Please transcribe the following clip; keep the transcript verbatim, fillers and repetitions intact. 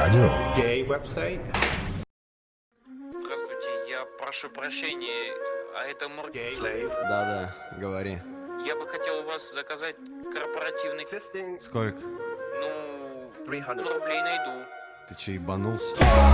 español. Gay-website? Здравствуйте, я прошу прощения, а это Мур... Gay-slave? Да-да, говори. Я бы хотел у вас заказать корпоративный... Сколько? Ну, ну, рублей найду. Ты че, ебанулся?